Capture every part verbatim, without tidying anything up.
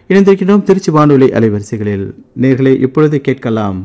இணைந்திருக்கின்றோம் திருச்சி வானொலி அலைவரிசைகளில். நேர்களை இப்பொழுது கேட்கலாம்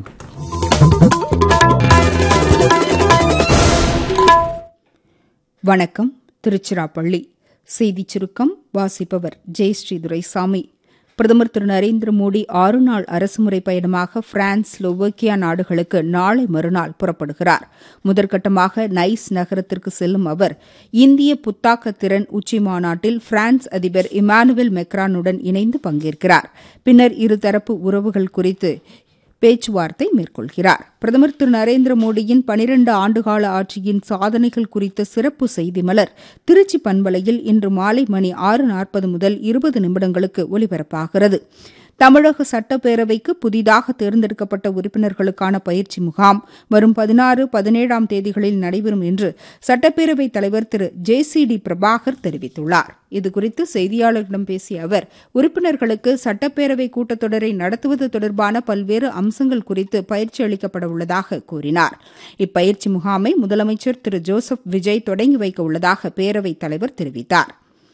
வணக்கம். திருச்சிராப்பள்ளி செய்திச் சுருக்கம் வாசிப்பவர் ஜெயஸ்ரீ துரைசாமி. பிரதமர் திரு நரேந்திர மோடி ஆறு நாள் அரசுமுறை பயணமாக பிரான்ஸ், ஸ்லோவேக்கியா நாடுகளுக்கு நாளை மறுநாள் புறப்படுகிறார். முதற்கட்டமாக நைஸ் நகரத்திற்கு செல்லும் அவர் இந்திய புத்தாக்க திறன் உச்சி மாநாட்டில் பிரான்ஸ் அதிபர் இமானுவேல் மெக்ரானுடன் இணைந்து பங்கேற்கிறார். பின்னர் இருதரப்பு உறவுகள் குறித்து பேச்சுவார்த்தை மேற்கொள்கிறார். பிரதமர் திரு நரேந்திர மோடியின் பனிரண்டு ஆண்டுகால ஆட்சியின் சாதனைகள் குறித்த சிறப்பு செய்தி மலர் திருச்சி பண்பலையில் இன்று மாலை மணி ஆறு நாற்பது முதல் இருபது நிமிடங்களுக்கு ஒலிபரப்பாகிறது. தமிழக சட்டப்பேரவைக்கு புதிதாக தேர்ந்தெடுக்கப்பட்ட உறுப்பினர்களுக்கான பயிற்சி முகாம் வரும் பதினாறு பதினேழாம் தேதிகளில் நடைபெறும் என்று சட்டப்பேரவைத் தலைவர் திரு ஜே சி டி பிரபாகர் தெரிவித்துள்ளார். இதுகுறித்து செய்தியாளர்களிடம் பேசிய அவர், உறுப்பினர்களுக்கு சட்டப்பேரவை கூட்டத்தொடரை நடத்துவது தொடர்பான பல்வேறு அம்சங்கள் குறித்து பயிற்சி அளிக்கப்பட உள்ளதாக கூறினார். இப்பயிற்சி முகாமை முதலமைச்சர் திரு ஜோசப் விஜய் தொடங்கி வைக்க உள்ளதாக பேரவைத் தலைவர் தெரிவித்தார்.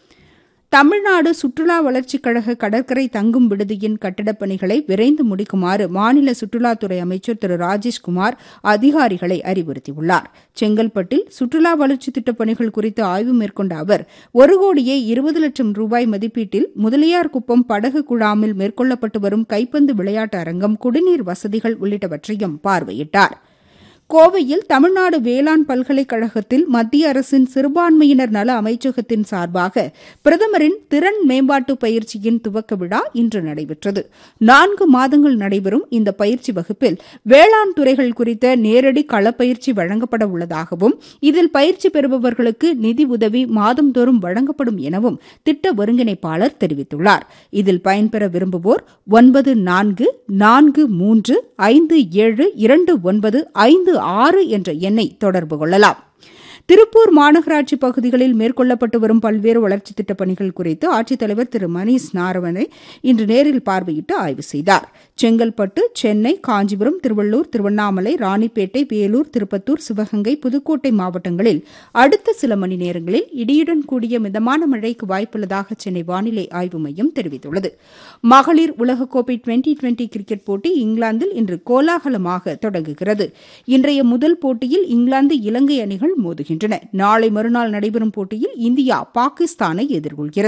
தமிழ்நாடு சுற்றுலா வளர்ச்சிக் கழக கடற்கரை தங்கும் விடுதியின் கட்டடப் பணிகளை விரைந்து முடிக்குமாறு மாநில சுற்றுலாத்துறை அமைச்சர் திரு ராஜேஷ்குமார் அதிகாரிகளை அறிவுறுத்தியுள்ளார். செங்கல்பட்டில் சுற்றுலா வளர்ச்சித் திட்டப் பணிகள் குறித்து ஆய்வு மேற்கொண்ட அவர், ஒரு கோடியே இருபது லட்சம் ரூபாய் மதிப்பீட்டில் முதலியார்குப்பம் படகு குழாமில் மேற்கொள்ளப்பட்டு வரும் கைப்பந்து விளையாட்டு அரங்கம், குடிநீர் வசதிகள் உள்ளிட்டவற்றையும் பார்வையிட்டார். கோவையில் தமிழ்நாடு வேளாண் பல்கலைக்கழகத்தில் மத்திய அரசின் சிறுபான்மையினர் நல அமைச்சகத்தின் சார்பாக பிரதமரின் திறன் மேம்பாட்டு பயிற்சியின் துவக்க விழா இன்று நடைபெற்றது. நான்கு மாதங்கள் நடைபெறும் இந்த பயிற்சி வகுப்பில் வேளாண் துறைகள் குறித்த நேரடி களப்பயிற்சி வழங்கப்பட உள்ளதாகவும், இதில் பயிற்சி பெறுபவர்களுக்கு நிதி உதவி மாதந்தோறும் வழங்கப்படும் எனவும் திட்ட ஒருங்கிணைப்பாளர் தெரிவித்துள்ளார். இதில் பயன்பெற விரும்புவோர் ஒன்பது நான்கு நான்கு மூன்று ஐந்து ஏழு இரண்டு ஒன்பது ஐந்து ஆறு என்ற எண்ணை தொடர்பு கொள்ளலாம். திருப்பூர் மாநகராட்சி பகுதிகளில் மேற்கொள்ளப்பட்டு வரும் பல்வேறு வளர்ச்சித் திட்டப் பணிகள் குறித்து ஆட்சித்தலைவர் திரு மணீஷ் நாரவனை இன்று நேரில் பார்வையிட்டு ஆய்வு செய்தார். செங்கல்பட்டு, சென்னை, காஞ்சிபுரம், திருவள்ளூர், திருவண்ணாமலை, ராணிப்பேட்டை, வேலூர், திருப்பத்தூர், சிவகங்கை, புதுக்கோட்டை மாவட்டங்களில் அடுத்த சில மணி நேரங்களில் இடியுடன் கூடிய மிதமான மழைக்கு வாய்ப்புள்ளதாக சென்னை வானிலை ஆய்வு மையம் தெரிவித்துள்ளது. மகளிர் உலகக்கோப்பை டுவெண்டி டுவெண்டி கிரிக்கெட் போட்டி இங்கிலாந்தில் இன்று கோலாகலமாக தொடங்குகிறது. இன்றைய முதல் போட்டியில் இங்கிலாந்து, இலங்கை அணிகள் மோதுகின்றன. நாளை மறுநாள் நடைபெறும் போட்டியில் இந்தியா பாகிஸ்தானை எதிர்கொள்கிறது.